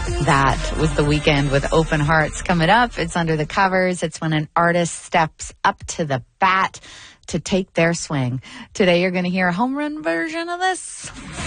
That was The Weeknd with Open Hearts. Coming up, it's Under the Covers. It's when an artist steps up to the bat to take their swing. Today you're going to hear a home run version of this.